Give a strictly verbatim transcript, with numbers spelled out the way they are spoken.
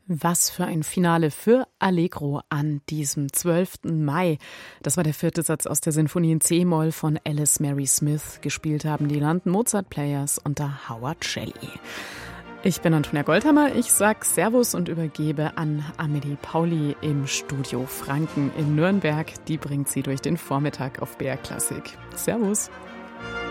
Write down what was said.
Was für ein Finale für Allegro an diesem zwölften Mai. Das war der vierte Satz aus der Sinfonie in C-Moll von Alice Mary Smith. Gespielt haben die London Mozart Players unter Howard Shelley. Ich bin Antonia Goldhammer, ich sag Servus und übergebe an Amelie Pauli im Studio Franken in Nürnberg. Die bringt sie durch den Vormittag auf B R Klassik. Servus.